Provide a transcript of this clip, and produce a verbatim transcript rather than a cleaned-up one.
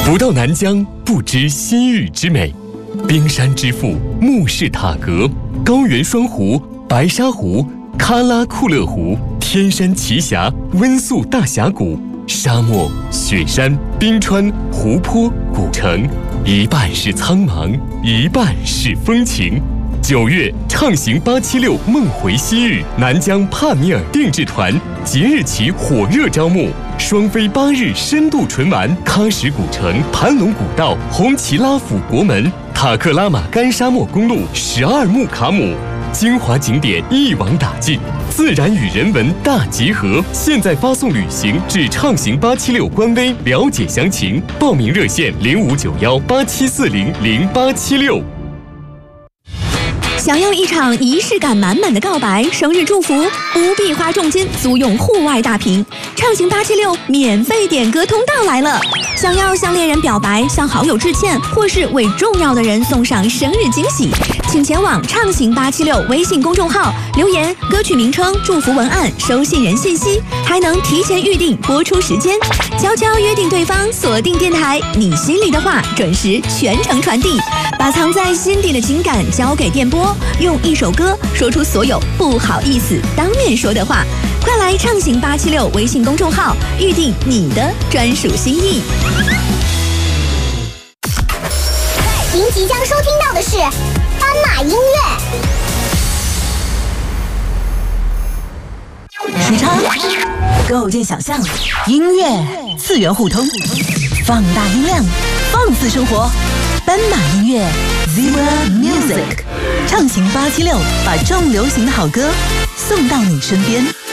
不到南疆，不知西域之美。冰山之父木氏塔格，高原双湖、白沙湖、喀拉库勒湖、天山奇峡、温宿大峡谷，沙漠、雪山、冰川、湖泊、古城，一半是苍茫，一半是风情。九月，畅行八七六梦回西域，南疆帕米尔定制团即日起火热招募。双飞八日深度纯玩喀什古城、盘龙古道、红旗拉府国门、塔克拉玛干沙漠公路、十二木卡姆，精华景点一网打尽，自然与人文大结合。现在发送旅行至畅行八七六官微了解详情，报名热线零五九幺八七四零零八七六。 想要一场仪式感满满的告白、生日祝福，不必花重金租用户外大屏，畅行八七六免费点歌通道来了。想要向恋人表白、向好友致歉，或是为重要的人送上生日惊喜，请前往畅行八七六微信公众号留言歌曲名称、祝福文案、收信人信息，还能提前预定播出时间。悄悄约定对方，锁定电台，你心里的话准时全程传递，把藏在心底的情感交给电波，用一首歌说出所有不好意思当面说的话。快来畅行八七六微信公众号预定你的专属心意。 您即将收听到的是斑马音乐。 时差构建想象，音乐次元互通，放大音量，放肆生活。斑马音乐 Zebra Music 畅行八七六，把重流行的好歌送到你身边。